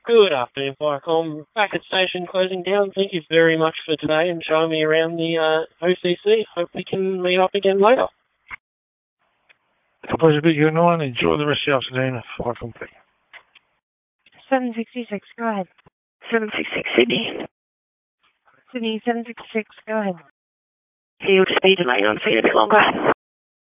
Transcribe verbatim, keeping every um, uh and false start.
Good afternoon, Viacom. Back at station closing down. Thank you very much for today and showing me around the uh, O C C. Hope we can meet up again later. It's a pleasure to be here, Nolan. Enjoy the rest of the afternoon. Viacom. seven sixty-six, go ahead. seven sixty-six, Sydney. Sydney, seven sixty-six, go ahead. So you'll just be delayed on seat a bit longer.